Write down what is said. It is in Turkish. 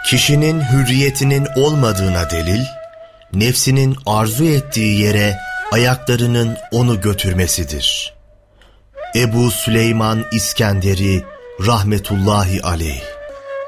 Kişinin hürriyetinin olmadığına delil, nefsinin arzu ettiği yere ayaklarının onu götürmesidir. Ebu Süleyman İskenderi rahmetullahi aleyh.